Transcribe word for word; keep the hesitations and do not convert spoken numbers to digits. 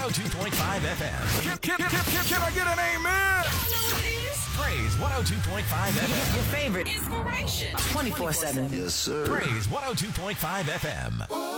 oh two point five F M. Can, can, can, can, can I get an amen? Praise one oh two point five F M. Your favorite inspiration twenty-four seven. Yes, sir. Praise one oh two point five F M.